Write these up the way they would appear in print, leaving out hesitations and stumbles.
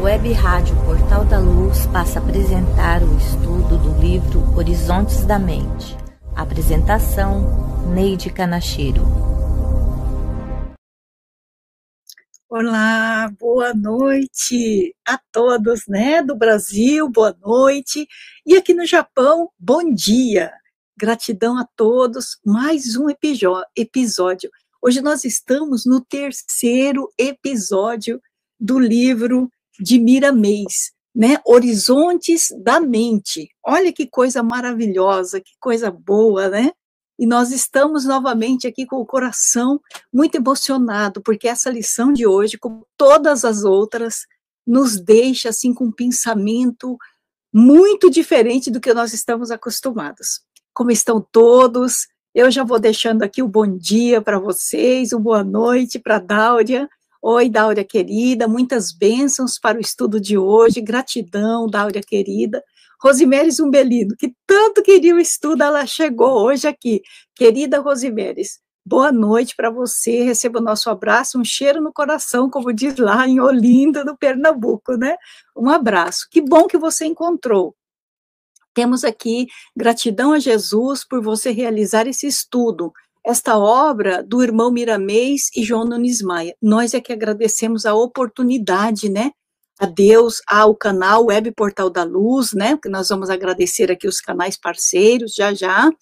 Web Rádio Portal da Luz passa a apresentar o estudo do livro Horizontes da Mente. Apresentação, Neide Canachiro. Olá, boa noite a todos, do Brasil, boa noite. E aqui no Japão, bom dia. Gratidão a todos, mais um episódio. Hoje nós estamos no terceiro episódio do livro de Miramês, Horizontes da Mente. Olha que coisa maravilhosa, que coisa boa, E nós estamos novamente aqui com o coração muito emocionado, porque essa lição de hoje, como todas as outras, nos deixa assim com um pensamento muito diferente do que nós estamos acostumados. Como estão todos? Eu já vou deixando aqui o bom dia para vocês, o boa noite para a Dáuria. Oi, Dáuria querida, muitas bênçãos para o estudo de hoje, gratidão, Dáuria querida. Rosimeres Umbelino, que tanto queria o estudo, ela chegou hoje aqui. Querida Rosimeres, boa noite para você, receba o nosso abraço, um cheiro no coração, como diz lá em Olinda, no Pernambuco, Um abraço, que bom que você encontrou. Temos aqui gratidão a Jesus por você realizar esse estudo, esta obra do irmão Miramês e João Nunes Maia. Nós é que agradecemos a oportunidade, a Deus, ao canal Web Portal da Luz, que nós vamos agradecer aqui os canais parceiros, já.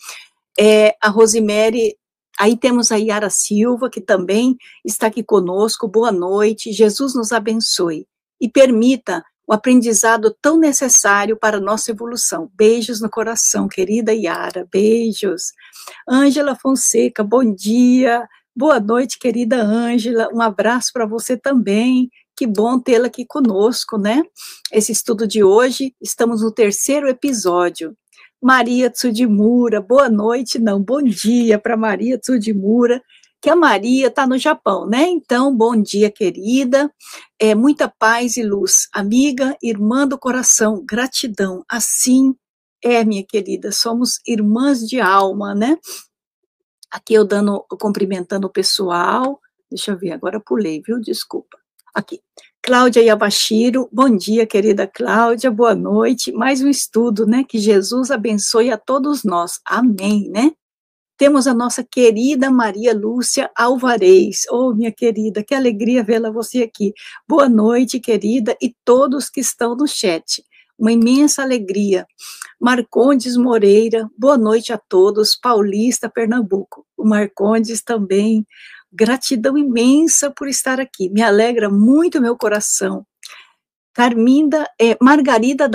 A Rosemary, aí temos a Yara Silva, que também está aqui conosco, boa noite, Jesus nos abençoe e permita o aprendizado tão necessário para a nossa evolução. Beijos no coração, querida Yara, beijos. Ângela Fonseca, bom dia, boa noite, querida Ângela, um abraço para você também, que bom tê-la aqui conosco, Esse estudo de hoje, estamos no terceiro episódio. Maria Tsudimura, boa noite, não, bom dia para Maria Tsudimura, que a Maria está no Japão, Então, bom dia, querida, muita paz e luz, amiga, irmã do coração, gratidão, assim minha querida, somos irmãs de alma, Aqui eu cumprimentando o pessoal, deixa eu ver, agora pulei, viu, desculpa, aqui, Cláudia Yabashiro, bom dia, querida Cláudia, boa noite, mais um estudo, que Jesus abençoe a todos nós, amém, Temos a nossa querida Maria Lúcia Alvarez. Oh, minha querida, que alegria vê-la você aqui. Boa noite, querida, e todos que estão no chat. Uma imensa alegria. Marcondes Moreira, boa noite a todos. Paulista, Pernambuco. O Marcondes também. Gratidão imensa por estar aqui. Me alegra muito meu coração. Margarida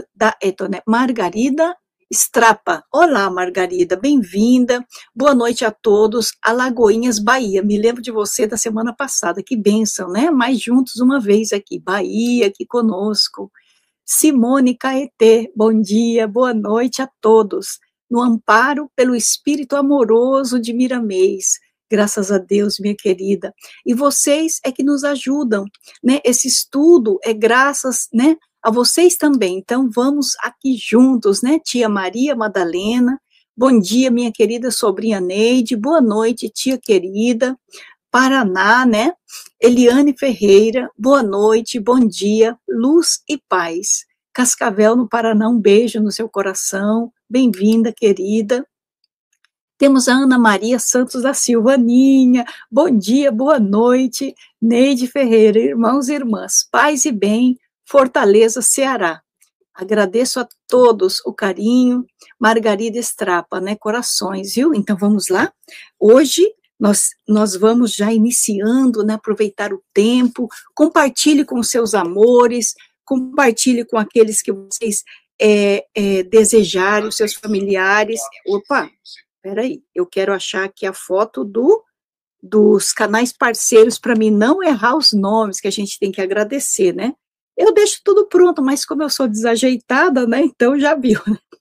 Margarida Strapa, olá Margarida, bem-vinda, boa noite a todos, Alagoinhas, Bahia, me lembro de você da semana passada, que bênção, mais juntos uma vez aqui, Bahia, aqui conosco, Simone Caetê, bom dia, boa noite a todos, no amparo pelo espírito amoroso de Miramês, graças a Deus, minha querida, e vocês é que nos ajudam, esse estudo é graças, a vocês também, então vamos aqui juntos, tia Maria Madalena, bom dia, minha querida sobrinha Neide, boa noite, tia querida, Paraná, Eliane Ferreira, boa noite, bom dia, luz e paz, Cascavel no Paraná, um beijo no seu coração, bem-vinda, querida, temos a Ana Maria Santos da Silva, Aninha, bom dia, boa noite, Neide Ferreira, irmãos e irmãs, paz e bem, Fortaleza, Ceará. Agradeço a todos o carinho. Margarida Strapa, corações, viu? Então, vamos lá? Hoje, nós vamos já iniciando, aproveitar o tempo, compartilhe com seus amores, compartilhe com aqueles que vocês desejarem, os seus familiares. Opa, peraí, eu quero achar aqui a foto dos canais parceiros, para mim não errar os nomes, que a gente tem que agradecer, Eu deixo tudo pronto, mas como eu sou desajeitada, então já viu.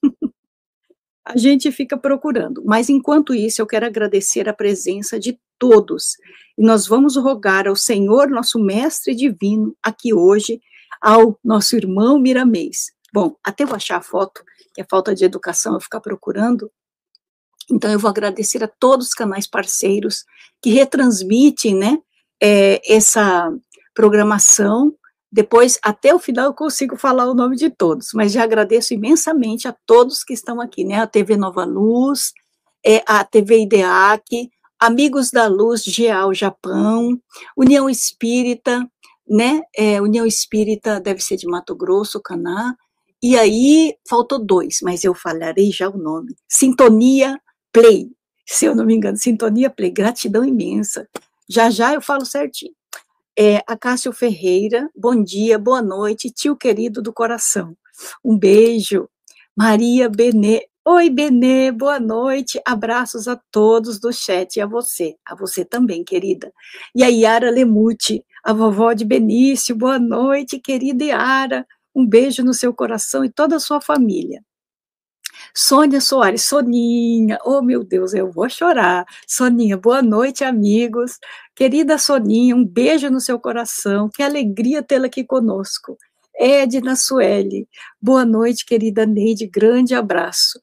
A gente fica procurando. Mas, enquanto isso, eu quero agradecer a presença de todos. E nós vamos rogar ao Senhor, nosso Mestre Divino, aqui hoje, ao nosso irmão Miramês. Bom, até eu achar a foto, que é falta de educação eu ficar procurando. Então, eu vou agradecer a todos os canais parceiros que retransmitem, essa programação, Depois, até o final, eu consigo falar o nome de todos, mas já agradeço imensamente a todos que estão aqui, né? A TV Nova Luz, a TV IDEAC, Amigos da Luz, GEAL Japão, União Espírita, né? União Espírita deve ser de Mato Grosso, Caná, e aí faltou 2, mas eu falarei já o nome. Sintonia Play, se eu não me engano, Sintonia Play, gratidão imensa. Já já eu falo certinho. A Cássio Ferreira, bom dia, boa noite, tio querido do coração. Um beijo. Maria Benê, oi Benê, boa noite, abraços a todos do chat e a você também, querida. E a Yara Lemuti, a vovó de Benício, boa noite, querida Yara, um beijo no seu coração e toda a sua família. Sônia Soares, Soninha, oh meu Deus, eu vou chorar. Soninha, boa noite, amigos. Querida Soninha, um beijo no seu coração, que alegria tê-la aqui conosco. Edna Sueli, boa noite, querida Neide, grande abraço.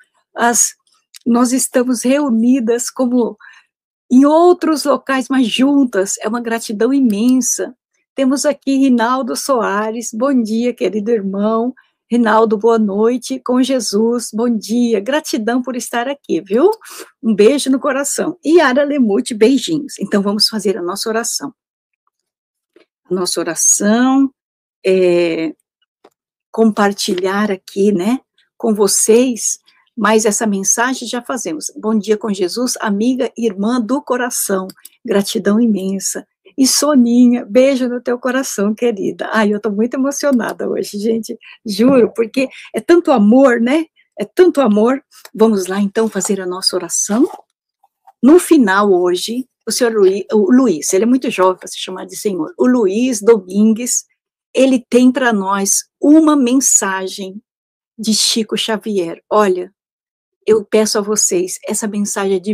Nós estamos reunidas como em outros locais, mas juntas, é uma gratidão imensa. Temos aqui Rinaldo Soares, bom dia, querido irmão. Rinaldo, boa noite, com Jesus, bom dia, gratidão por estar aqui, viu? Um beijo no coração. E Yara Lemute, beijinhos. Então, vamos fazer a nossa oração. A nossa oração é compartilhar aqui, né, com vocês, mas essa mensagem já fazemos. Bom dia com Jesus, amiga e irmã do coração, gratidão imensa. E Soninha, beijo no teu coração, querida. Ai, eu estou muito emocionada hoje, gente, juro, porque é tanto amor, né? É tanto amor. Vamos lá, então, fazer a nossa oração. No final, hoje, o Luiz, ele é muito jovem para se chamar de senhor, o Luiz Domingues, ele tem para nós uma mensagem de Chico Xavier. Olha, eu peço a vocês, essa mensagem é de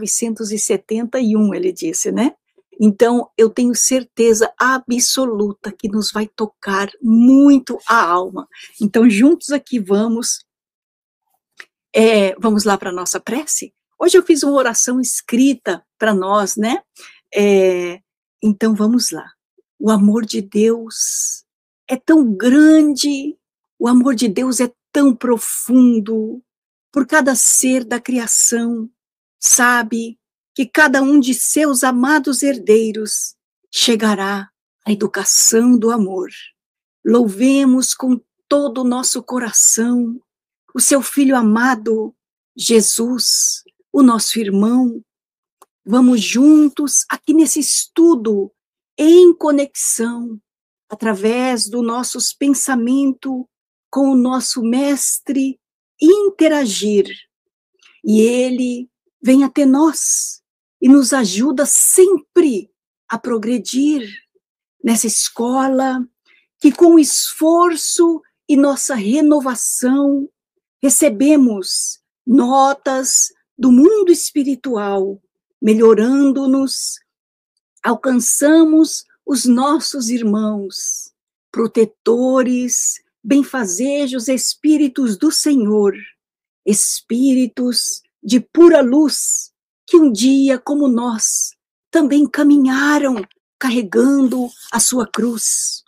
1971, ele disse, né? Então, eu tenho certeza absoluta que nos vai tocar muito a alma. Então, juntos aqui vamos lá para a nossa prece? Hoje eu fiz uma oração escrita para nós, né? Então, vamos lá. O amor de Deus é tão grande, o amor de Deus é tão profundo, por cada ser da criação, sabe que cada um de seus amados herdeiros chegará à educação do amor. Louvemos com todo o nosso coração o seu Filho amado, Jesus, o nosso irmão. Vamos juntos aqui nesse estudo, em conexão, através do nosso pensamento com o nosso Mestre, interagir. E Ele vem até nós e nos ajuda sempre a progredir nessa escola que, com esforço e nossa renovação, recebemos notas do mundo espiritual, melhorando-nos, alcançamos os nossos irmãos, protetores, benfazejos espíritos do Senhor, espíritos de pura luz, que um dia, como nós, também caminharam carregando a sua cruz.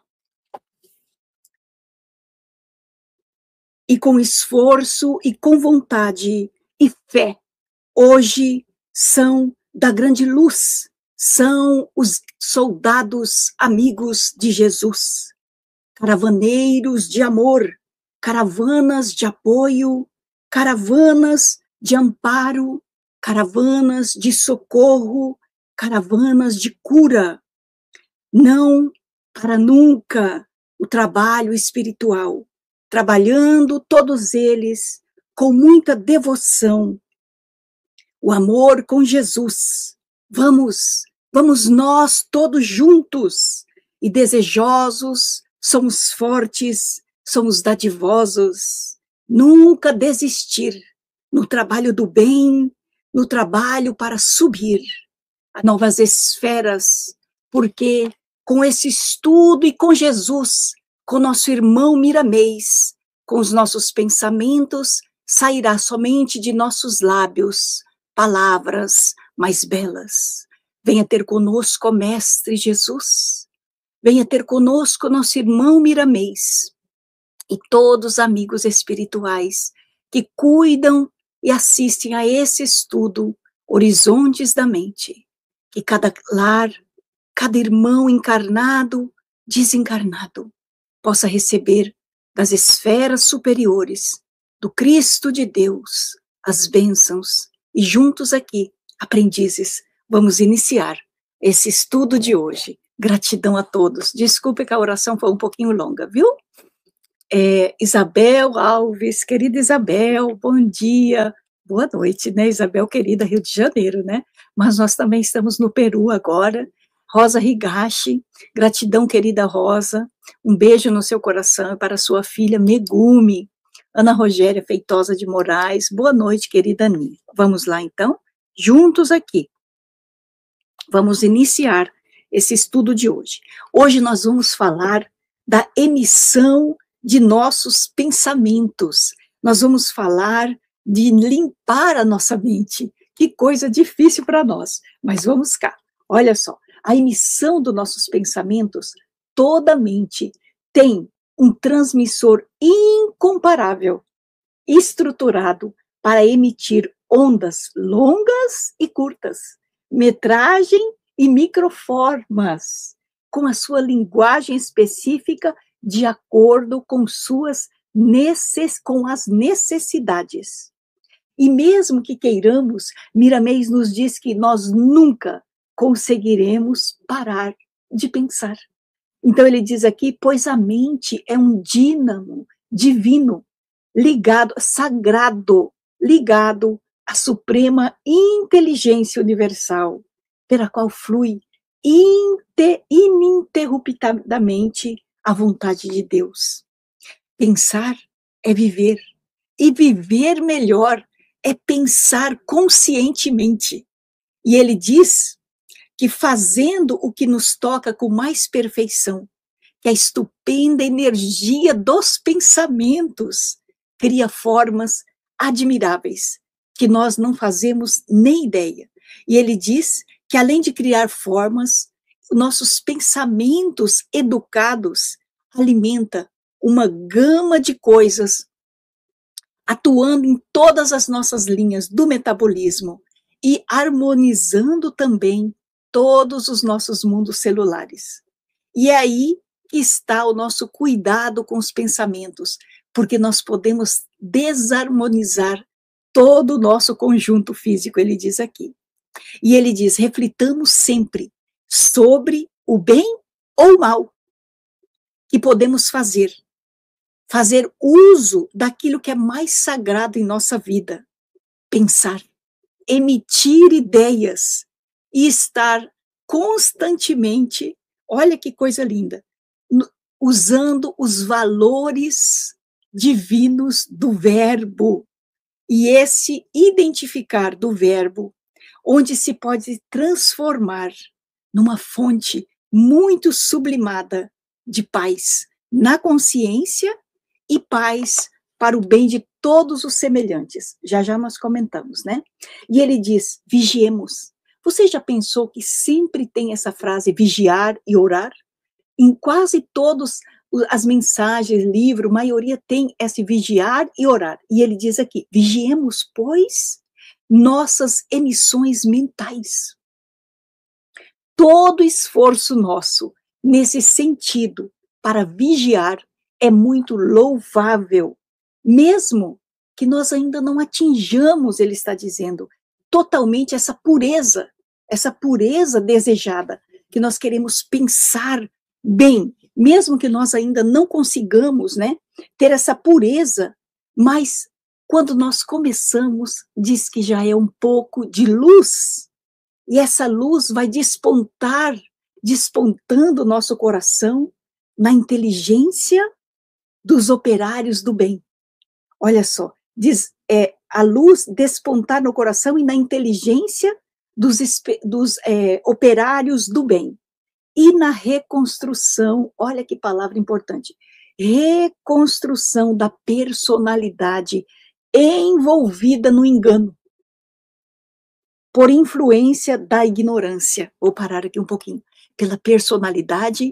E com esforço e com vontade e fé, hoje são da grande luz, são os soldados amigos de Jesus, caravaneiros de amor, caravanas de apoio, caravanas de amparo, caravanas de socorro, caravanas de cura. Não para nunca o trabalho espiritual, trabalhando todos eles com muita devoção, o amor com Jesus. Vamos nós todos juntos e desejosos, somos fortes, somos dadivosos, nunca desistir no trabalho do bem, no trabalho para subir a novas esferas, porque com esse estudo e com Jesus, com nosso irmão Miramês, com os nossos pensamentos, sairá somente de nossos lábios palavras mais belas. Venha ter conosco, ó Mestre Jesus, Venha ter conosco nosso irmão Miramês e todos os amigos espirituais que cuidam e assistem a esse estudo Horizontes da Mente. Que cada lar, cada irmão encarnado, desencarnado, possa receber das esferas superiores do Cristo de Deus as bênçãos. E juntos aqui, aprendizes, vamos iniciar esse estudo de hoje. Gratidão a todos. Desculpe que a oração foi um pouquinho longa, viu? Isabel Alves, querida Isabel, bom dia. Boa noite, né, Isabel, querida, Rio de Janeiro, né? Mas nós também estamos no Peru agora. Rosa Higashi, gratidão, querida Rosa. Um beijo no seu coração e para sua filha Megumi. Ana Rogéria Feitosa de Moraes, boa noite, querida Ani. Vamos lá, então? Juntos aqui. Vamos iniciar esse estudo de hoje. Hoje nós vamos falar da emissão de nossos pensamentos. Nós vamos falar de limpar a nossa mente. Que coisa difícil para nós, mas vamos cá. Olha só, a emissão dos nossos pensamentos, toda mente tem um transmissor incomparável, estruturado para emitir ondas longas e curtas, metragem e microformas, com a sua linguagem específica de acordo com as necessidades. E mesmo que queiramos, Miramês nos diz que nós nunca conseguiremos parar de pensar. Então ele diz aqui, pois a mente é um dínamo divino, ligado, sagrado, ligado à suprema inteligência universal, pela qual flui ininterruptamente a vontade de Deus. Pensar é viver, e viver melhor é pensar conscientemente. E ele diz que fazendo o que nos toca com mais perfeição, que a estupenda energia dos pensamentos cria formas admiráveis, que nós não fazemos nem ideia. E ele diz que além de criar formas, nossos pensamentos educados alimenta uma gama de coisas, atuando em todas as nossas linhas do metabolismo e harmonizando também todos os nossos mundos celulares. E é aí que está o nosso cuidado com os pensamentos, porque nós podemos desarmonizar todo o nosso conjunto físico, ele diz aqui. E ele diz, reflitamos sempre sobre o bem ou o mal que podemos fazer uso daquilo que é mais sagrado em nossa vida, pensar, emitir ideias e estar constantemente, olha que coisa linda, usando os valores divinos do verbo, e esse identificar do verbo, onde se pode transformar numa fonte muito sublimada de paz na consciência e paz para o bem de todos os semelhantes. Já já nós comentamos, né? E ele diz, vigiemos. Você já pensou que sempre tem essa frase, vigiar e orar? Em quase todas as mensagens, livro, a maioria tem esse vigiar e orar. E ele diz aqui, vigiemos, pois, nossas emissões mentais. Todo esforço nosso nesse sentido para vigiar é muito louvável, mesmo que nós ainda não atinjamos, ele está dizendo, totalmente essa pureza desejada, que nós queremos pensar bem, mesmo que nós ainda não consigamos, né, ter essa pureza, mas quando nós começamos, diz que já é um pouco de luz, e essa luz vai despontando o nosso coração na inteligência dos operários do bem. Olha só, diz, a luz despontar no coração e na inteligência dos operários do bem. E na reconstrução, olha que palavra importante, reconstrução da personalidade envolvida no engano, por influência da ignorância. Vou parar aqui um pouquinho. Pela personalidade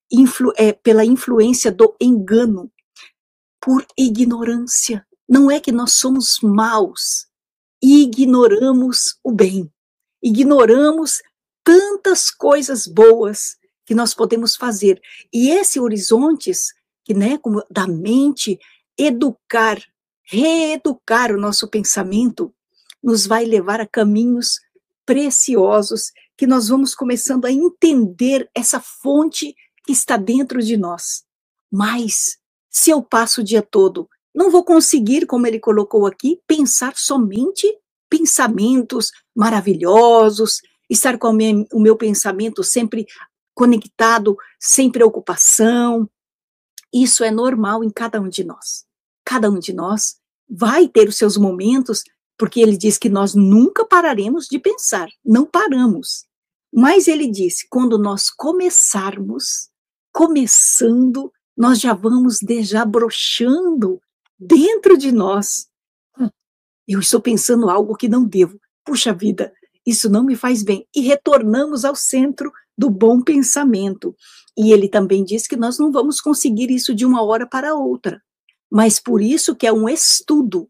pela influência do engano, por ignorância. Não é que nós somos maus, ignoramos o bem, ignoramos tantas coisas boas que nós podemos fazer. E esse horizontes, que, né, como da mente, reeducar o nosso pensamento, nos vai levar a caminhos preciosos, que nós vamos começando a entender essa fonte que está dentro de nós. Mas, se eu passo o dia todo, não vou conseguir, como ele colocou aqui, pensar somente pensamentos maravilhosos, estar com o meu pensamento sempre conectado, sem preocupação. Isso é normal em cada um de nós. Cada um de nós vai ter os seus momentos, porque ele diz que nós nunca pararemos de pensar, não paramos. Mas ele disse, quando nós começando, nós já vamos desabrochando dentro de nós. Eu estou pensando algo que não devo. Puxa vida, isso não me faz bem. E retornamos ao centro do bom pensamento. E ele também diz que nós não vamos conseguir isso de uma hora para outra. Mas por isso que é um estudo.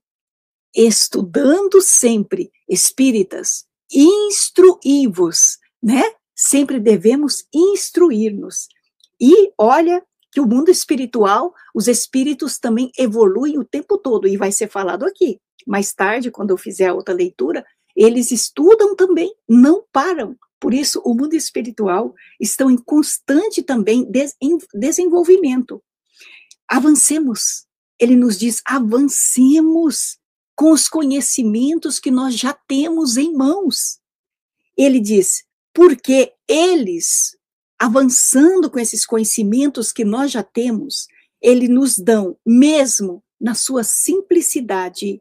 Estudando sempre, espíritas, instruí-vos, né? Sempre devemos instruir-nos. E olha que o mundo espiritual, os espíritos também evoluem o tempo todo, e vai ser falado aqui. Mais tarde, quando eu fizer a outra leitura, eles estudam também, não param. Por isso, o mundo espiritual estão em constante também desenvolvimento. Avancemos. Ele nos diz, avancemos com os conhecimentos que nós já temos em mãos. Ele diz, porque eles, avançando com esses conhecimentos que nós já temos, eles nos dão, mesmo na sua simplicidade,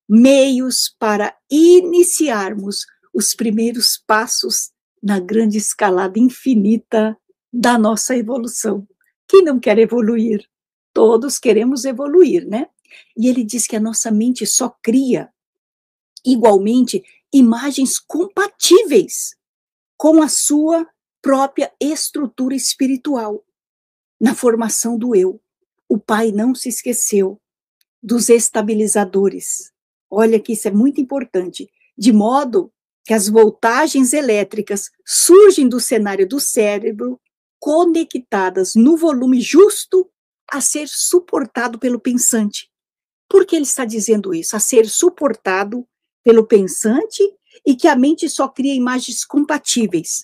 meios para iniciarmos os primeiros passos na grande escalada infinita da nossa evolução. Quem não quer evoluir? Todos queremos evoluir, né? E ele diz que a nossa mente só cria, igualmente, imagens compatíveis com a sua própria estrutura espiritual, na formação do eu. O Pai não se esqueceu dos estabilizadores. Olha que isso é muito importante. De modo que as voltagens elétricas surgem do cenário do cérebro, conectadas no volume justo a ser suportado pelo pensante. Por que ele está dizendo isso? A ser suportado pelo pensante, e que a mente só cria imagens compatíveis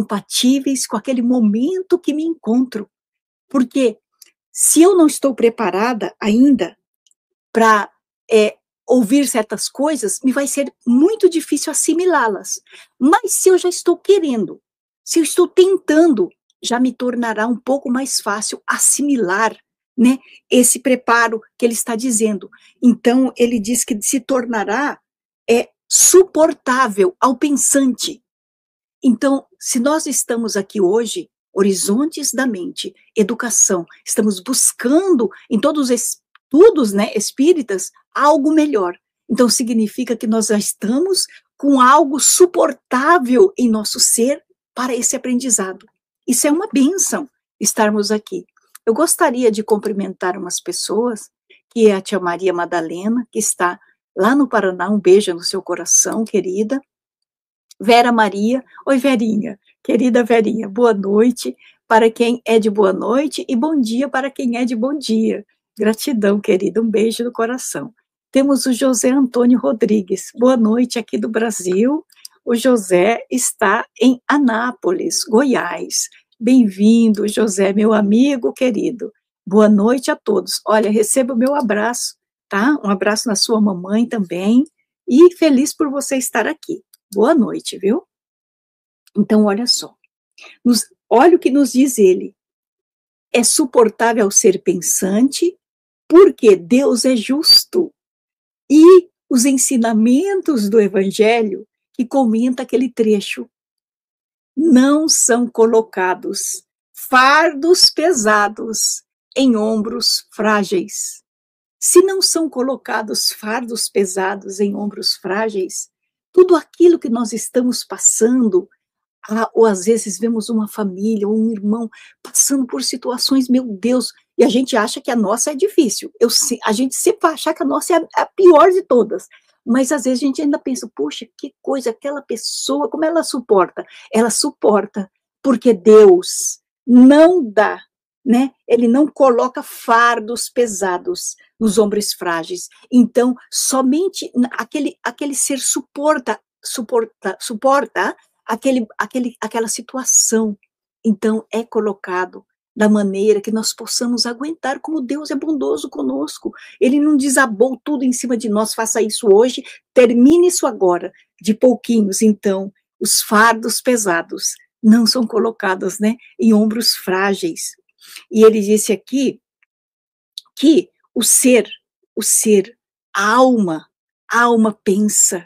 com aquele momento que me encontro. Porque se eu não estou preparada ainda para ouvir certas coisas, me vai ser muito difícil assimilá-las. Mas se eu já estou querendo, se eu estou tentando, já me tornará um pouco mais fácil assimilar, né, esse preparo que ele está dizendo. Então, ele diz que se tornará suportável ao pensante. Então, se nós estamos aqui hoje, horizontes da mente, educação, estamos buscando em todos os estudos, né, espíritas, algo melhor. Então, significa que nós já estamos com algo suportável em nosso ser para esse aprendizado. Isso é uma bênção, estarmos aqui. Eu gostaria de cumprimentar umas pessoas, que é a tia Maria Madalena, que está lá no Paraná, um beijo no seu coração, querida. Vera Maria, oi Verinha, querida Verinha, boa noite para quem é de boa noite e bom dia para quem é de bom dia. Gratidão, querida, um beijo no coração. Temos o José Antônio Rodrigues, boa noite aqui do Brasil. O José está em Anápolis, Goiás. Bem-vindo, José, meu amigo querido. Boa noite a todos. Olha, receba o meu abraço, tá? Um abraço na sua mamãe também. E feliz por você estar aqui. Boa noite, viu? Então, olha só. Olha o que nos diz ele. É suportável ao ser pensante, porque Deus é justo. E os ensinamentos do Evangelho, que comenta aquele trecho, não são colocados fardos pesados em ombros frágeis. Se não são colocados fardos pesados em ombros frágeis, tudo aquilo que nós estamos passando, Ou às vezes vemos uma família, ou um irmão passando por situações, meu Deus, e a gente acha que a nossa é difícil. A gente sempre vai achar que a nossa é a pior de todas. Mas às vezes a gente ainda pensa, poxa, que coisa, aquela pessoa, como ela suporta? Ela suporta porque Deus não dá, né? Ele não coloca fardos pesados nos ombros frágeis. Então, somente aquele ser suporta aquela situação. Então, é colocado da maneira que nós possamos aguentar, como Deus é bondoso conosco. Ele não desabou tudo em cima de nós, faça isso hoje, termine isso agora, de pouquinhos. Então, os fardos pesados não são colocados, né, em ombros frágeis. E ele disse aqui que a alma pensa,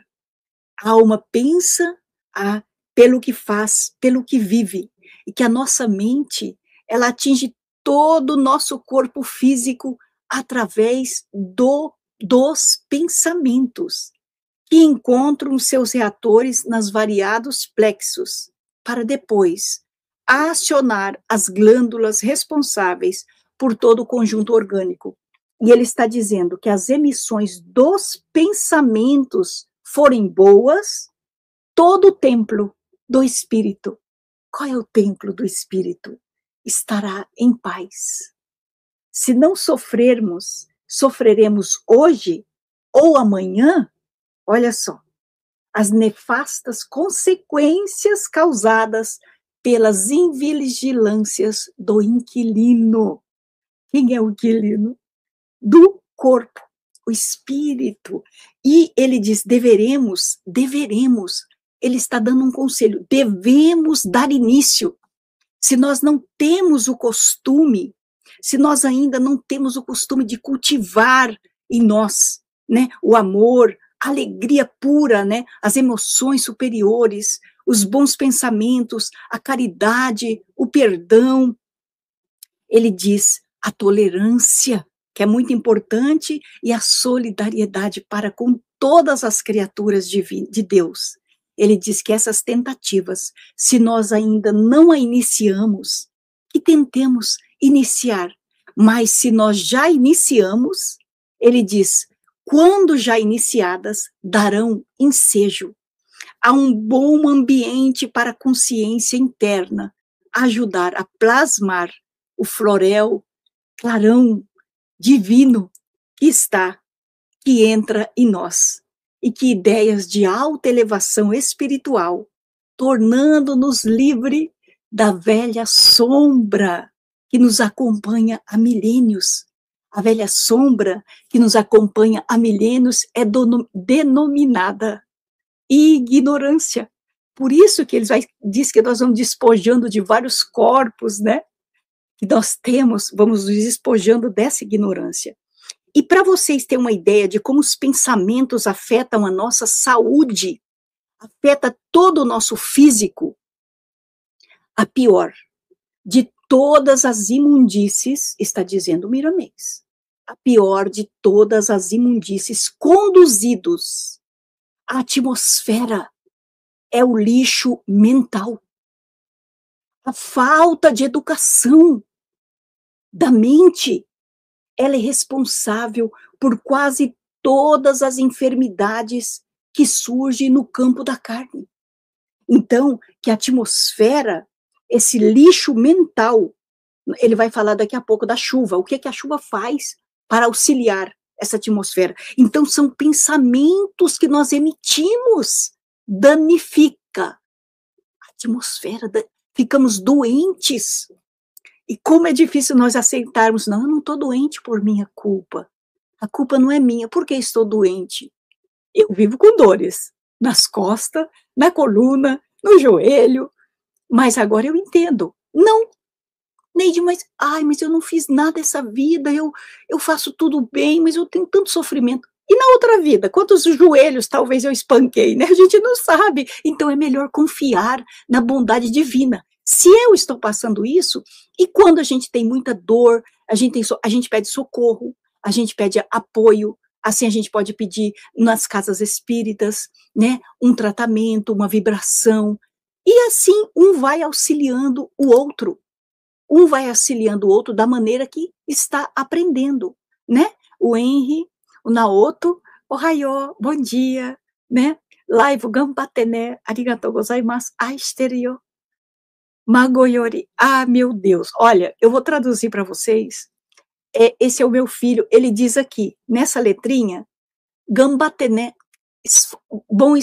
pelo que faz, pelo que vive, e que a nossa mente, ela atinge todo o nosso corpo físico através dos pensamentos, que encontram seus reatores nas variados plexos, para depois acionar as glândulas responsáveis por todo o conjunto orgânico. E ele está dizendo que as emissões dos pensamentos forem boas, todo o templo do Espírito. Qual é o templo do Espírito? Estará em paz. Se não sofrermos, sofreremos hoje ou amanhã, olha só, as nefastas consequências causadas pelas invigilâncias do inquilino. Quem é o inquilino? Do corpo, o espírito. E ele diz, deveremos, ele está dando um conselho, devemos dar início. Se nós não temos o costume, se nós ainda não temos o costume de cultivar em nós, né, o amor, a alegria pura, né, as emoções superiores, os bons pensamentos, a caridade, o perdão, ele diz a tolerância, que é muito importante, e a solidariedade para com todas as criaturas de Deus. Ele diz que essas tentativas, se nós ainda não a iniciamos, que tentemos iniciar, mas se nós já iniciamos, ele diz, quando já iniciadas, darão ensejo. Há um bom ambiente para a consciência interna, ajudar a plasmar o florel, clarão divino que entra em nós, e que ideias de alta elevação espiritual, tornando-nos livre da velha sombra que nos acompanha há milênios. A velha sombra que nos acompanha há milênios é denominada ignorância. Por isso que diz que nós vamos despojando de vários corpos, né? Que nós temos, vamos nos despojando dessa ignorância. E para vocês terem uma ideia de como os pensamentos afetam a nossa saúde, afeta todo o nosso físico, a pior de todas as imundícies, está dizendo o Miramês, a pior de todas as imundícies conduzidos à atmosfera é o lixo mental. A falta de educação da mente, ela é responsável por quase todas as enfermidades que surgem no campo da carne. Então, que a atmosfera, esse lixo mental, ele vai falar daqui a pouco da chuva, o que a chuva faz para auxiliar essa atmosfera. Então, são pensamentos que nós emitimos, danifica a atmosfera, ficamos doentes. E como é difícil nós aceitarmos, não, eu não estou doente por minha culpa. A culpa não é minha, por que estou doente? Eu vivo com dores nas costas, na coluna, no joelho, mas agora eu entendo. Não, Neide, mas eu não fiz nada essa vida, eu faço tudo bem, mas eu tenho tanto sofrimento. E na outra vida, quantos joelhos talvez eu espanquei, né? A gente não sabe. Então é melhor confiar na bondade divina. Se eu estou passando isso, e quando a gente tem muita dor, a gente pede socorro, a gente pede apoio, assim a gente pode pedir nas casas espíritas, né? Um tratamento, uma vibração. E assim, um vai auxiliando o outro. Um vai auxiliando o outro da maneira que está aprendendo, né? O Henry, o Naoto, Ohayou, bom dia, né? Live gambatené, arigatou gozaimasu, asterio, magoyori. Ah, meu Deus. Olha, eu vou traduzir para vocês. Esse é o meu filho, ele diz aqui, nessa letrinha, gambatené, bom,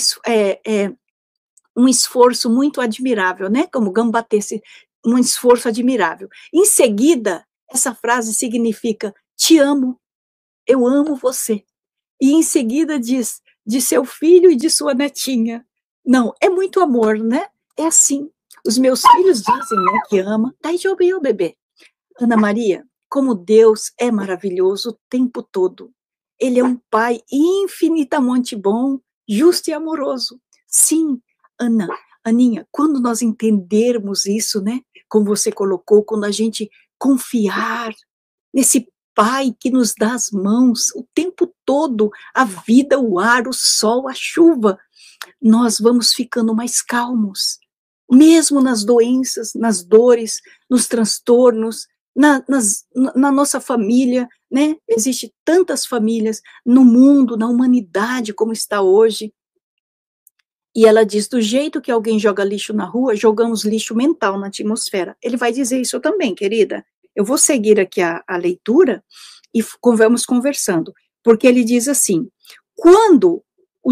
um esforço muito admirável, né? Como gambatesse, um esforço admirável. Em seguida, essa frase significa te amo, eu amo você. E em seguida diz de seu filho e de sua netinha. Não, é muito amor, né? É assim. Os meus filhos dizem, né, que ama. Daijoubu, bebê. Ana Maria, como Deus é maravilhoso o tempo todo. Ele é um pai infinitamente bom, justo e amoroso. Sim, Ana, Aninha, quando nós entendermos isso, né, como você colocou, quando a gente confiar nesse pai que nos dá as mãos o tempo todo, a vida, o ar, o sol, a chuva, nós vamos ficando mais calmos, mesmo nas doenças, nas dores, nos transtornos, na nossa família, né? Existem tantas famílias no mundo, na humanidade como está hoje. E ela diz, do jeito que alguém joga lixo na rua, jogamos lixo mental na atmosfera. Ele vai dizer isso também, querida. Eu vou seguir aqui a leitura e vamos conversando, porque ele diz assim, quando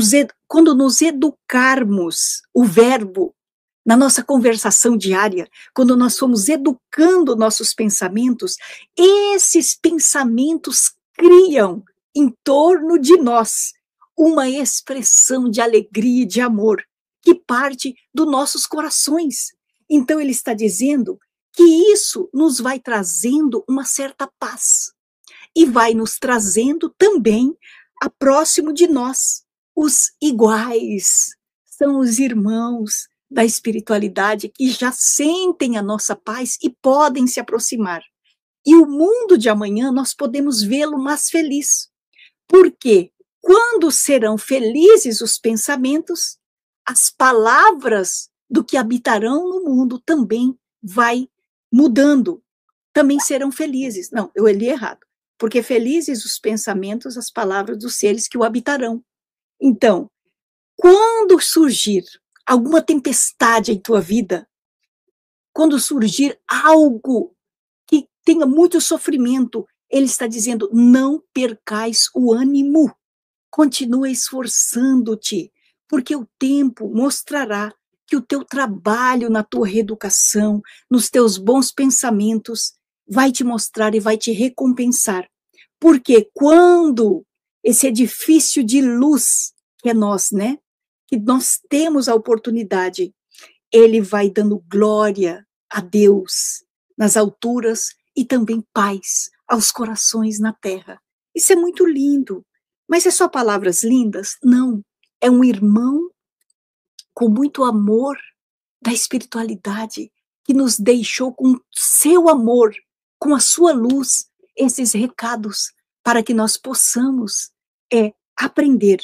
nos educarmos, o verbo, na nossa conversação diária, quando nós fomos educando nossos pensamentos, esses pensamentos criam em torno de nós uma expressão de alegria e de amor que parte dos nossos corações. Então ele está dizendo que isso nos vai trazendo uma certa paz e vai nos trazendo também a próximo de nós, os iguais, são os irmãos da espiritualidade que já sentem a nossa paz e podem se aproximar. E o mundo de amanhã nós podemos vê-lo mais feliz. Por quê? Quando serão felizes os pensamentos, as palavras do que habitarão no mundo também vai mudando, também serão felizes. Não, eu li errado. Porque felizes os pensamentos, as palavras dos seres que o habitarão. Então, quando surgir alguma tempestade em tua vida, quando surgir algo que tenha muito sofrimento, ele está dizendo, não percais o ânimo. Continua esforçando-te, porque o tempo mostrará que o teu trabalho na tua reeducação, nos teus bons pensamentos, vai te mostrar e vai te recompensar. Porque quando esse edifício de luz, que é nós, né? Que nós temos a oportunidade, ele vai dando glória a Deus nas alturas e também paz aos corações na terra. Isso é muito lindo. Mas é só palavras lindas? Não. É um irmão com muito amor da espiritualidade que nos deixou com seu amor, com a sua luz, esses recados para que nós possamos aprender.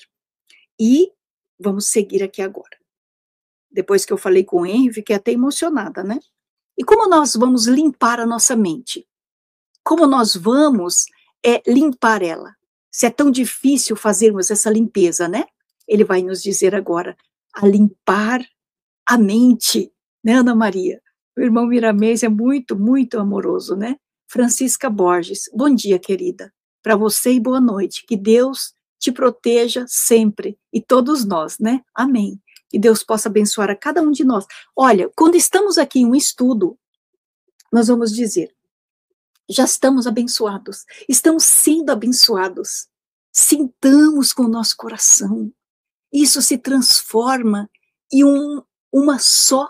E vamos seguir aqui agora. Depois que eu falei com o Henry, fiquei até emocionada, né? E como nós vamos limpar a nossa mente? Como nós vamos limpar ela? Se é tão difícil fazermos essa limpeza, né? Ele vai nos dizer agora, a limpar a mente, né, Ana Maria? O irmão Miramês é muito, muito amoroso, né? Francisca Borges, bom dia, querida. Para você e boa noite. Que Deus te proteja sempre. E todos nós, né? Amém. Que Deus possa abençoar a cada um de nós. Olha, quando estamos aqui em um estudo, nós vamos dizer, já estamos abençoados, estamos sendo abençoados. Sintamos com o nosso coração. Isso se transforma em um só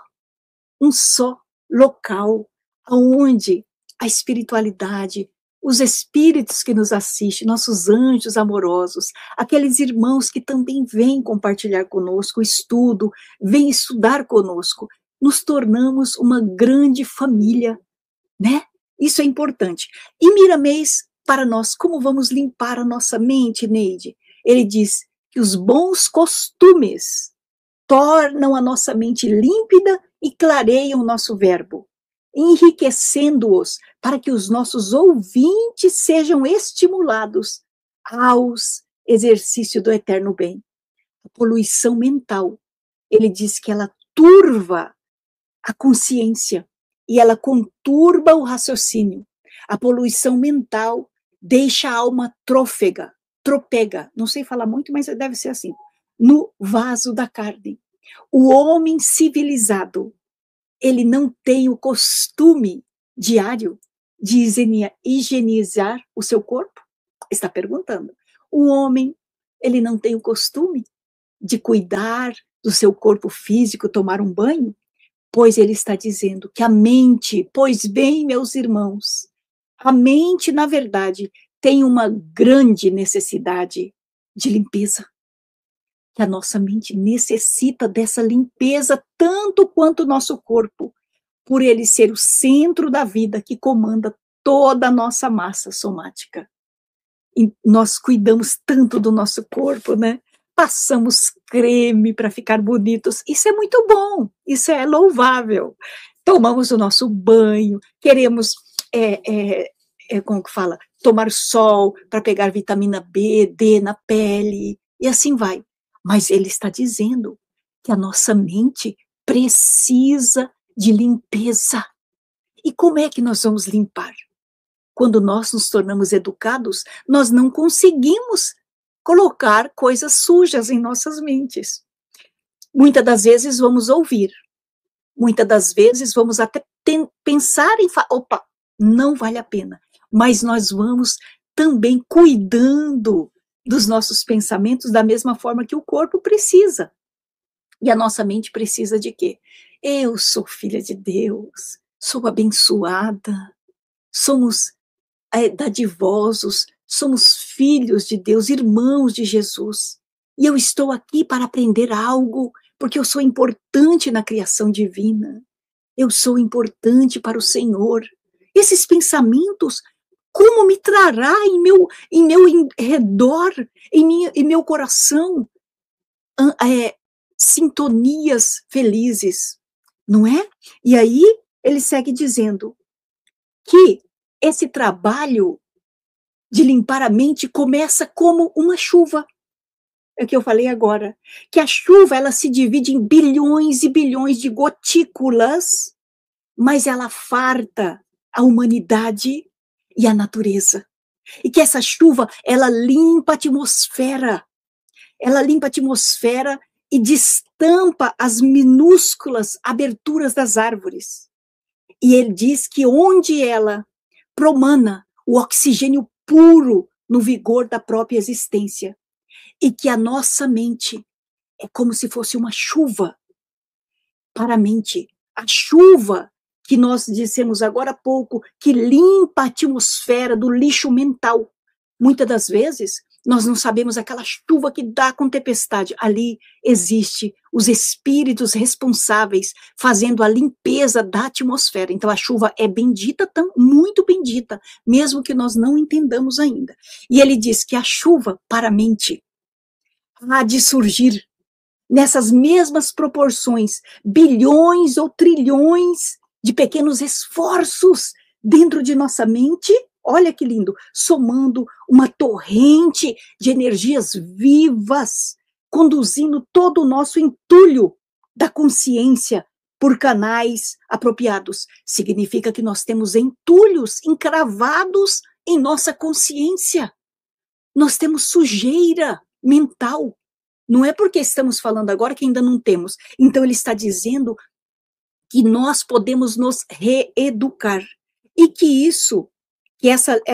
local, onde a espiritualidade, os espíritos que nos assistem, nossos anjos amorosos, aqueles irmãos que também vêm compartilhar conosco o estudo, vêm estudar conosco, nos tornamos uma grande família, né? Isso é importante. E Miramês, para nós, como vamos limpar a nossa mente, Neide? Ele diz que os bons costumes tornam a nossa mente límpida e clareiam o nosso verbo, enriquecendo-os para que os nossos ouvintes sejam estimulados aos exercícios do eterno bem. A poluição mental, ele diz que ela turva a consciência e ela conturba o raciocínio. A poluição mental deixa a alma tropega, não sei falar muito, mas deve ser assim, no vaso da carne. O homem civilizado, ele não tem o costume diário de higienizar o seu corpo? Está perguntando. O homem, ele não tem o costume de cuidar do seu corpo físico, tomar um banho? Pois ele está dizendo que a mente, pois bem, meus irmãos, a mente, na verdade, tem uma grande necessidade de limpeza. Que a nossa mente necessita dessa limpeza tanto quanto o nosso corpo, por ele ser o centro da vida que comanda toda a nossa massa somática. E nós cuidamos tanto do nosso corpo, né? Passamos creme para ficar bonitos. Isso é muito bom, isso é louvável. Tomamos o nosso banho, queremos, como que fala? Tomar sol para pegar vitamina B, D na pele, e assim vai. Mas ele está dizendo que a nossa mente precisa de limpeza. E como é que nós vamos limpar? Quando nós nos tornamos educados, nós não conseguimos colocar coisas sujas em nossas mentes. Muitas das vezes vamos ouvir, muitas das vezes vamos até pensar em opa, não vale a pena, mas nós vamos também cuidando dos nossos pensamentos da mesma forma que o corpo precisa. E a nossa mente precisa de quê? Eu sou filha de Deus, sou abençoada, somos dadivosos, somos filhos de Deus, irmãos de Jesus. E eu estou aqui para aprender algo, porque eu sou importante na criação divina. Eu sou importante para o Senhor. Esses pensamentos, como me trará em meu redor, em meu coração, sintonias felizes, não é? E aí ele segue dizendo que esse trabalho de limpar a mente começa como uma chuva. É o que eu falei agora, que a chuva ela se divide em bilhões e bilhões de gotículas, mas ela farta a humanidade e a natureza. E que essa chuva, ela limpa a atmosfera. Ela limpa a atmosfera e destampa as minúsculas aberturas das árvores. E ele diz que onde ela promana o oxigênio puro no vigor da própria existência. E que a nossa mente é como se fosse uma chuva para a mente. A chuva que nós dissemos agora há pouco, que limpa a atmosfera do lixo mental. Muitas das vezes, nós não sabemos aquela chuva que dá com tempestade. Ali existe os espíritos responsáveis fazendo a limpeza da atmosfera. Então, a chuva é bendita, muito bendita, mesmo que nós não entendamos ainda. E ele diz que a chuva para a mente há de surgir nessas mesmas proporções, bilhões ou trilhões de pequenos esforços dentro de nossa mente. Olha que lindo, somando uma torrente de energias vivas, conduzindo todo o nosso entulho da consciência por canais apropriados. Significa que nós temos entulhos encravados em nossa consciência. Nós temos sujeira mental. Não é porque estamos falando agora que ainda não temos. Então ele está dizendo que nós podemos nos reeducar. E que isso, que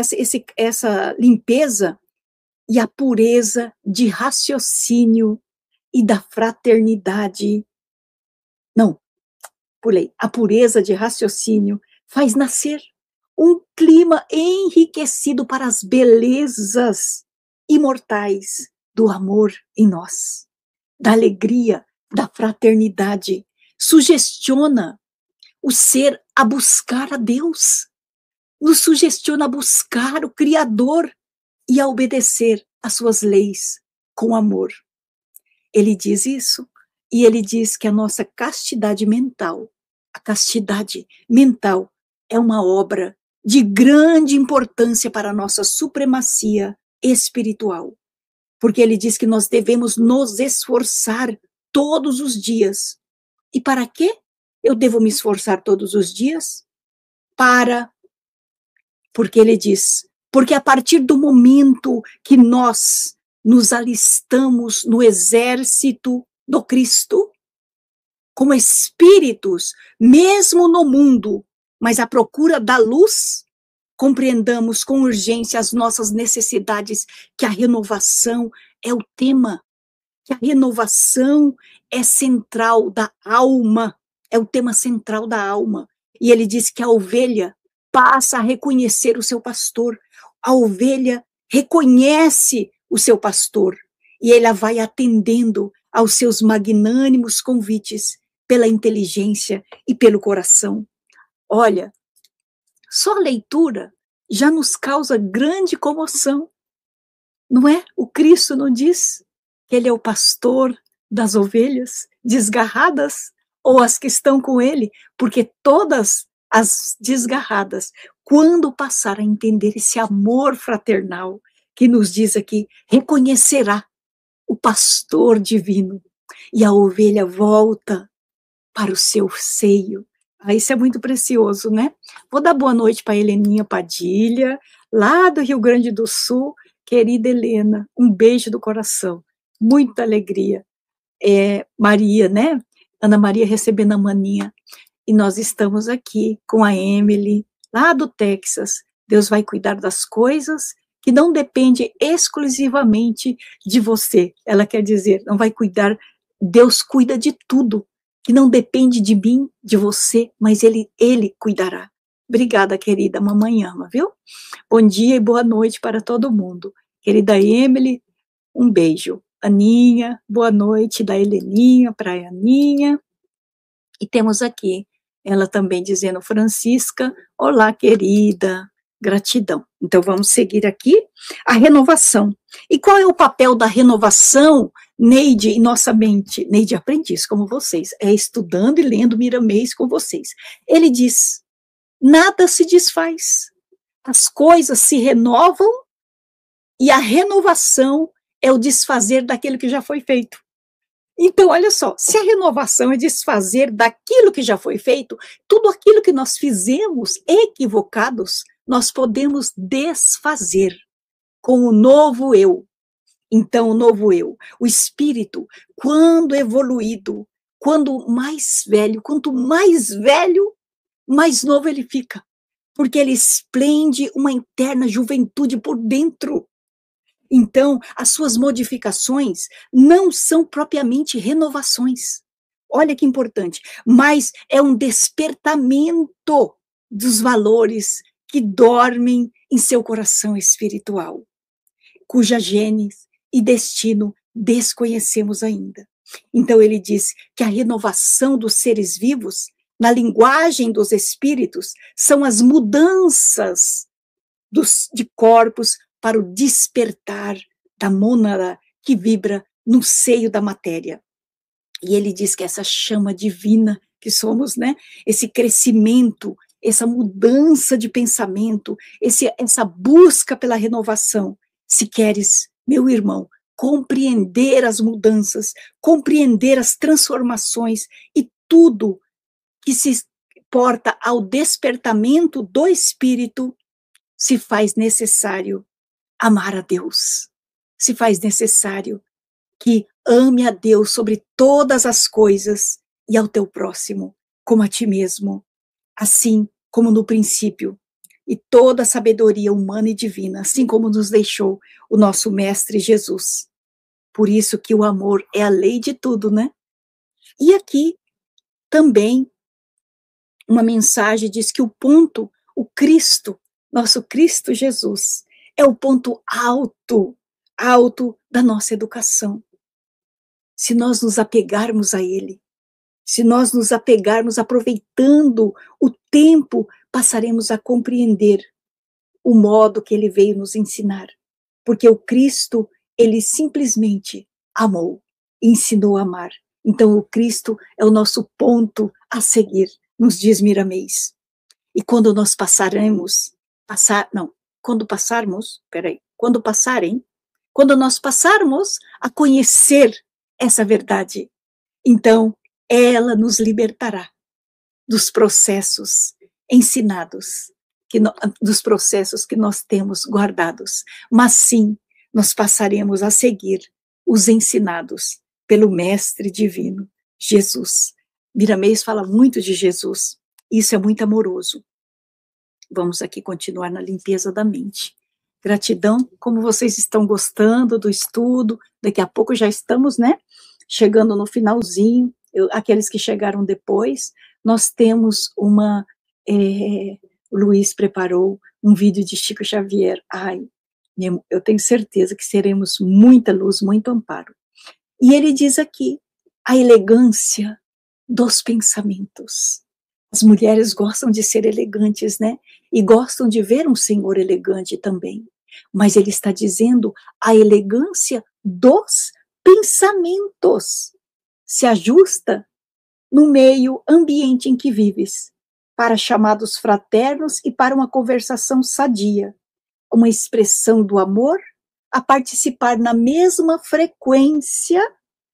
essa limpeza e a pureza de raciocínio e da fraternidade, não, pulei, a pureza de raciocínio faz nascer um clima enriquecido para as belezas imortais do amor em nós, da alegria, da fraternidade, sugestiona o ser a buscar a Deus, nos sugestiona a buscar o Criador e a obedecer às suas leis com amor. Ele diz isso, E ele diz que a nossa castidade mental, a castidade mental é uma obra de grande importância para a nossa supremacia espiritual. Porque ele diz que nós devemos nos esforçar todos os dias. E para quê? Eu devo me esforçar todos os dias? Porque ele diz, porque a partir do momento que nós nos alistamos no exército do Cristo, como espíritos, mesmo no mundo, mas à procura da luz, compreendamos com urgência as nossas necessidades, que a renovação é o tema, que a renovação é central da alma, é o tema central da alma. E ele diz que a ovelha passa a reconhecer o seu pastor, a ovelha reconhece o seu pastor, e ela vai atendendo aos seus magnânimos convites pela inteligência e pelo coração. Olha, só a leitura já nos causa grande comoção, não é? O Cristo não diz que ele é o pastor das ovelhas desgarradas, ou as que estão com ele, porque todas as desgarradas, quando passar a entender esse amor fraternal que nos diz aqui, reconhecerá o pastor divino, e a ovelha volta para o seu seio. Isso é muito precioso, né? Vou dar boa noite para a Heleninha Padilha, lá do Rio Grande do Sul. Querida Helena, um beijo do coração, muita alegria. Maria, né? Ana Maria recebendo a maninha. E nós estamos aqui com a Emily, lá do Texas. Deus vai cuidar das coisas que não dependem exclusivamente de você. Ela quer dizer, não vai cuidar, Deus cuida de tudo, que não depende de mim, de você, mas Ele cuidará. Obrigada, querida, mamãe ama, viu? Bom dia e boa noite para todo mundo. Querida Emily, um beijo. Aninha, boa noite da Heleninha para a Aninha. E temos aqui ela também dizendo, Francisca, olá, querida, gratidão. Então, vamos seguir aqui a renovação. E qual é o papel da renovação, Neide, em nossa mente? Neide aprendiz, como vocês, estudando e lendo Miramês com vocês. Ele diz, nada se desfaz, as coisas se renovam e a renovação é o desfazer daquilo que já foi feito. Então, olha só, se a renovação é desfazer daquilo que já foi feito, tudo aquilo que nós fizemos equivocados, nós podemos desfazer com o novo eu. Então, o novo eu, o espírito, quando evoluído, quanto mais velho, mais novo ele fica, porque ele esplende uma interna juventude por dentro. Então, as suas modificações não são propriamente renovações. Olha que importante, mas é um despertamento dos valores que dormem em seu coração espiritual, cuja genes e destino desconhecemos ainda. Então, ele diz que a renovação dos seres vivos, na linguagem dos espíritos, são as mudanças de corpos para o despertar da mônada que vibra no seio da matéria. E ele diz que essa chama divina que somos, né? Esse crescimento, essa mudança de pensamento, essa busca pela renovação. Se queres, meu irmão, compreender as mudanças, compreender as transformações e tudo que se porta ao despertamento do espírito, se faz necessário amar a Deus, se faz necessário que ame a Deus sobre todas as coisas e ao teu próximo, como a ti mesmo, assim como no princípio, e toda a sabedoria humana e divina, assim como nos deixou o nosso Mestre Jesus. Por isso que o amor é a lei de tudo, né? E aqui também uma mensagem diz que o ponto, o Cristo, nosso Cristo Jesus, é o ponto alto da nossa educação. Se nós nos apegarmos a Ele, se nós nos apegarmos aproveitando o tempo, passaremos a compreender o modo que Ele veio nos ensinar. Porque o Cristo, Ele simplesmente amou, ensinou a amar. Então, o Cristo é o nosso ponto a seguir, nos diz Miramês. E quando nós quando nós passarmos a conhecer essa verdade, então ela nos libertará dos processos ensinados, dos processos que nós temos guardados. Mas sim, nós passaremos a seguir os ensinados pelo Mestre Divino, Jesus. Miramês fala muito de Jesus, isso é muito amoroso. Vamos aqui continuar na limpeza da mente. Gratidão, como vocês estão gostando do estudo, daqui a pouco já estamos, né, chegando no finalzinho, aqueles que chegaram depois, nós temos o Luiz preparou um vídeo de Chico Xavier, eu tenho certeza que seremos muita luz, muito amparo. E ele diz aqui, a elegância dos pensamentos. As mulheres gostam de ser elegantes, né? E gostam de ver um senhor elegante também. Mas ele está dizendo a elegância dos pensamentos. Se ajusta no meio ambiente em que vives, para chamados fraternos e para uma conversação sadia, uma expressão do amor, a participar na mesma frequência.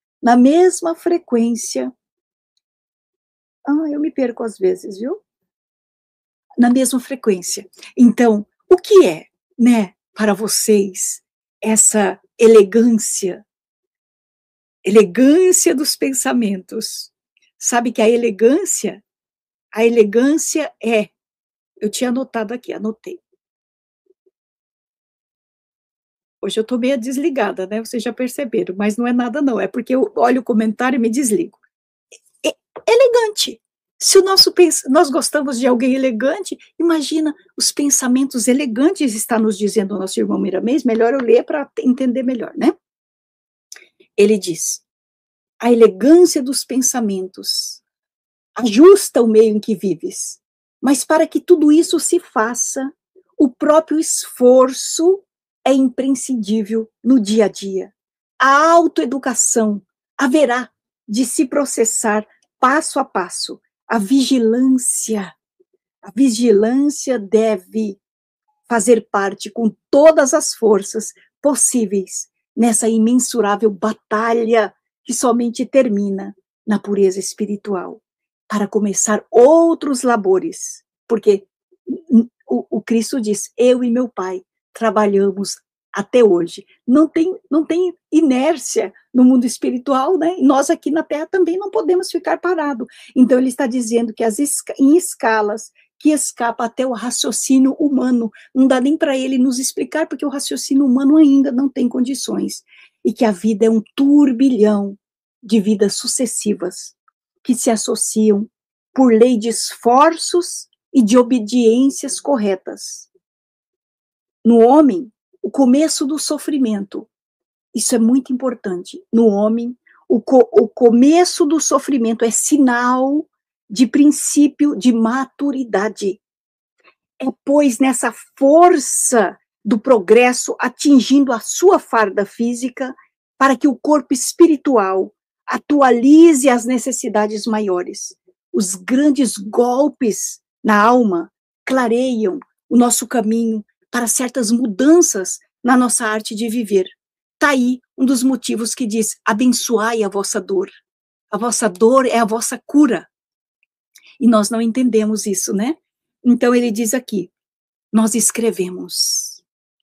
Eu me perco às vezes, viu? Na mesma frequência. Então, o que é, né, para vocês, essa elegância dos pensamentos? Sabe que a elegância é, eu tinha anotado aqui, anotei. Hoje eu estou meio desligada, né, vocês já perceberam, mas não é nada não, é porque eu olho o comentário e me desligo. Elegante. Se nós gostamos de alguém elegante, imagina os pensamentos elegantes, está nos dizendo o nosso irmão Miramês, melhor eu ler para entender melhor, né? Ele diz, a elegância dos pensamentos ajusta o meio em que vives, mas para que tudo isso se faça, o próprio esforço é imprescindível no dia a dia. A autoeducação haverá de se processar passo a passo. A vigilância deve fazer parte com todas as forças possíveis nessa imensurável batalha que somente termina na pureza espiritual, para começar outros labores, porque o Cristo diz, eu e meu Pai trabalhamos até hoje. Não tem inércia no mundo espiritual, né? E nós aqui na Terra também não podemos ficar parados. Então ele está dizendo que em escalas que escapa até o raciocínio humano, não dá nem para ele nos explicar, porque o raciocínio humano ainda não tem condições, e que a vida é um turbilhão de vidas sucessivas, que se associam por lei de esforços e de obediências corretas. No homem, o começo do sofrimento, isso é muito importante. No homem, o começo do sofrimento é sinal de princípio de maturidade. É, pois, nessa força do progresso atingindo a sua farda física, para que o corpo espiritual atualize as necessidades maiores. Os grandes golpes na alma clareiam o nosso caminho para certas mudanças na nossa arte de viver. Está aí um dos motivos que diz, abençoai a vossa dor. A vossa dor é a vossa cura. E nós não entendemos isso, né? Então ele diz aqui, nós escrevemos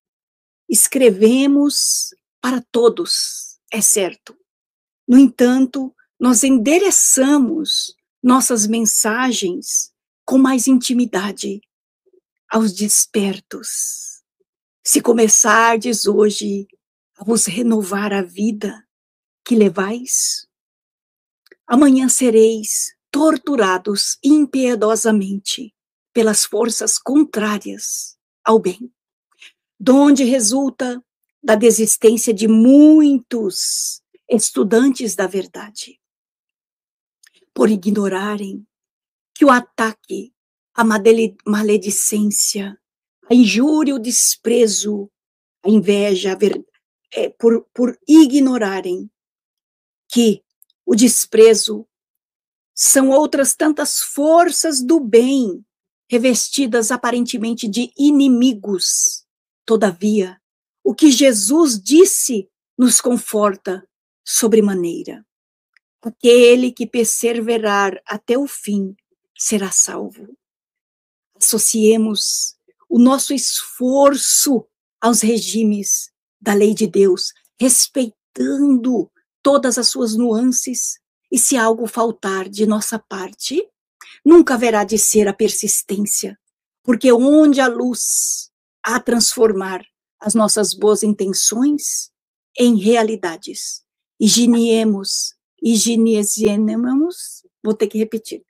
para todos, é certo. No entanto, nós endereçamos nossas mensagens com mais intimidade aos despertos. Se começardes hoje a vos renovar a vida que levais, amanhã sereis torturados impiedosamente pelas forças contrárias ao bem, donde resulta da desistência de muitos estudantes da verdade, por ignorarem que o ataque, a maledicência, a injúria, o desprezo, a inveja, por ignorarem que o desprezo, são outras tantas forças do bem, revestidas aparentemente de inimigos. Todavia, o que Jesus disse nos conforta sobremaneira. Aquele que perseverar até o fim será salvo. Associemos o nosso esforço aos regimes da lei de Deus, respeitando todas as suas nuances, e se algo faltar de nossa parte, nunca haverá de ser a persistência, porque onde a luz a transformar as nossas boas intenções em realidades. Higienizemos, vou ter que repetir,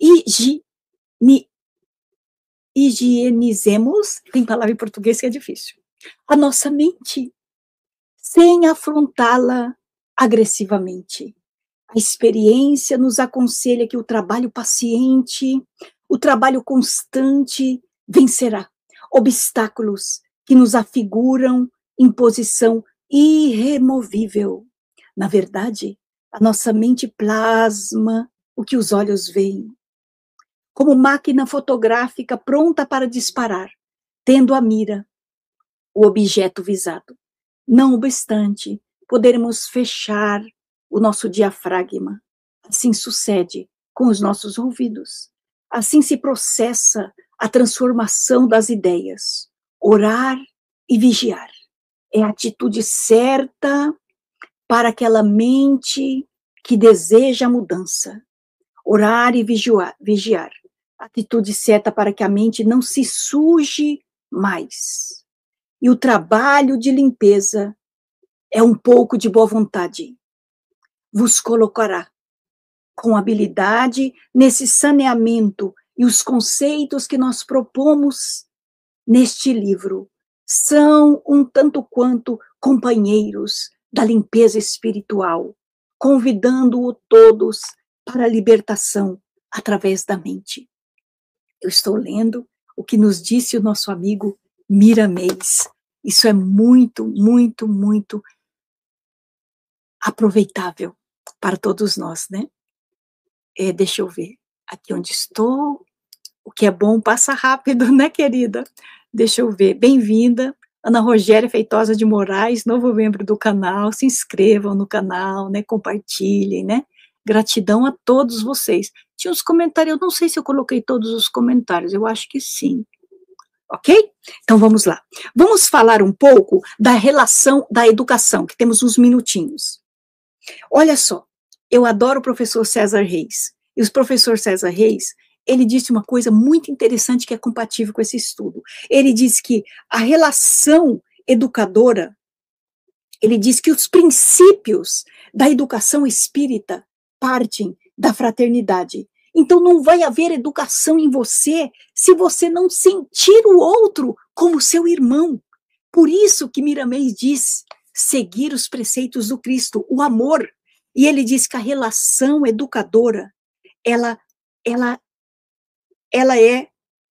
higienizemos, tem palavra em português que é difícil, a nossa mente, sem afrontá-la agressivamente. A experiência nos aconselha que o trabalho paciente, o trabalho constante vencerá obstáculos que nos afiguram em posição irremovível. Na verdade, a nossa mente plasma o que os olhos veem, como máquina fotográfica pronta para disparar, tendo à mira o objeto visado. Não obstante, poderemos fechar o nosso diafragma. Assim sucede com os nossos ouvidos. Assim se processa a transformação das ideias. Orar e vigiar é a atitude certa para aquela mente que deseja a mudança. Orar e vigiar. Atitude certa para que a mente não se suje mais. E o trabalho de limpeza é um pouco de boa vontade. Vos colocará com habilidade nesse saneamento, e os conceitos que nós propomos neste livro são um tanto quanto companheiros da limpeza espiritual, convidando-o todos para a libertação através da mente. Eu estou lendo o que nos disse o nosso amigo Miramês. Isso é muito, muito, muito aproveitável para todos nós, né? Deixa eu ver aqui onde estou. O que é bom passa rápido, né, querida? Deixa eu ver. Bem-vinda, Ana Rogéria Feitosa de Moraes, novo membro do canal. Se inscrevam no canal, né? Compartilhem, né? Gratidão a todos vocês. Tinha uns comentários, eu não sei se eu coloquei todos os comentários, eu acho que sim. Ok? Então vamos lá. Vamos falar um pouco da relação da educação, que temos uns minutinhos. Olha só, eu adoro o professor César Reis. E o professor César Reis, ele disse uma coisa muito interessante que é compatível com esse estudo. Ele diz que a relação educadora, ele diz que os princípios da educação espírita partem da fraternidade. Então não vai haver educação em você se você não sentir o outro como seu irmão. Por isso que Miramês diz seguir os preceitos do Cristo, o amor. E ele diz que a relação educadora, ela é...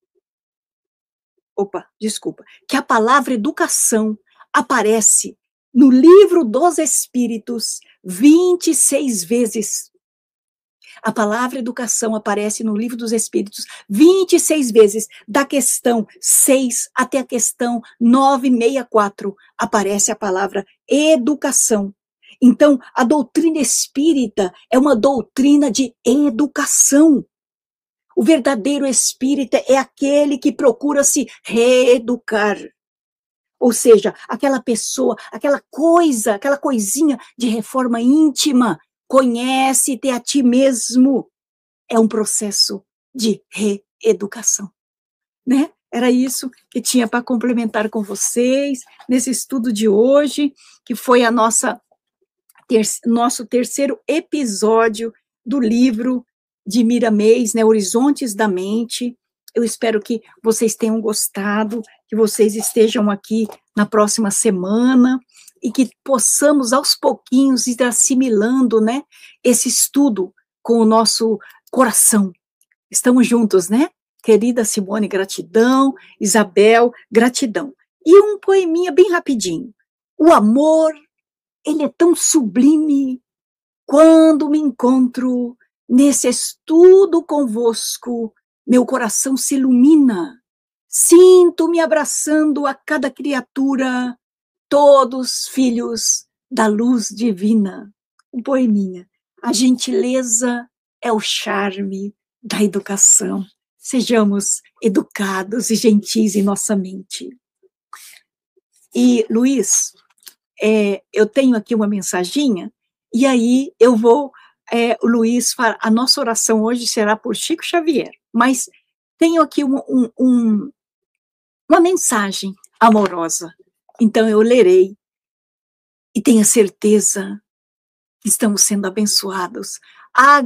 que a palavra educação aparece no livro dos Espíritos 26 vezes. A palavra educação aparece no livro dos Espíritos 26 vezes, da questão 6 até a questão 964, aparece a palavra educação. Então, a doutrina espírita é uma doutrina de educação. O verdadeiro espírita é aquele que procura se reeducar. Ou seja, aquela pessoa, aquela coisinha de reforma íntima, conhece-te a ti mesmo. É um processo de reeducação, né? Era isso que tinha para complementar com vocês nesse estudo de hoje, que foi a nosso terceiro episódio do livro de Miramês, né, Horizontes da Mente. Eu espero que vocês tenham gostado, que vocês estejam aqui na próxima semana e que possamos, aos pouquinhos, ir assimilando, né, esse estudo com o nosso coração. Estamos juntos, né? Querida Simone, gratidão. Isabel, gratidão. E um poeminha bem rapidinho. O amor, ele é tão sublime Quando me encontro nesse estudo convosco, meu coração se ilumina. Sinto-me abraçando a cada criatura, todos filhos da luz divina. Um poeminha. A gentileza é o charme da educação. Sejamos educados e gentis em nossa mente. E, Luiz, eu tenho aqui uma mensaginha, e aí eu vou, o Luiz, a nossa oração hoje será por Chico Xavier, mas tenho aqui uma mensagem amorosa, então eu lerei, e tenha certeza que estamos sendo abençoados.